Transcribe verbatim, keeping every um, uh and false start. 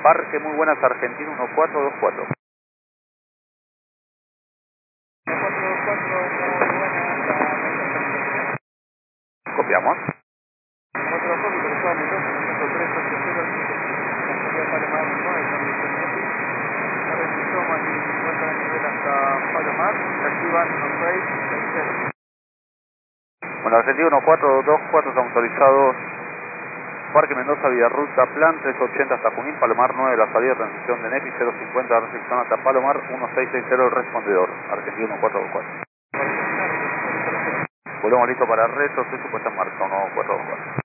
Parque Muy Buenas Argentino uno cuatro dos cuatro. Copiamos. Bueno, Argentino uno cuatro dos cuatro, estamos autorizados. Parque Mendoza, Vía Ruta, Plan trescientos ochenta hasta Junín, Palomar nueve, la salida de transición de NEPI, cero cincuenta, recepción hasta Palomar, uno seis seis cero, el respondedor, Argentino uno cuatro dos cuatro. Volvemos listo para retroceso, puesta en marcha, uno cuatro dos cuatro.